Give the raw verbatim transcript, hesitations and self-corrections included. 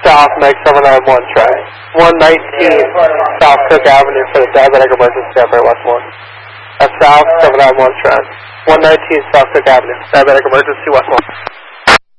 South, Meg seven nine one, try. one nineteen South Cook Avenue for the diabetic emergency up at Westmore. That's South seven nine one, try. one nineteen South Cook Avenue, diabetic emergency, Westmore.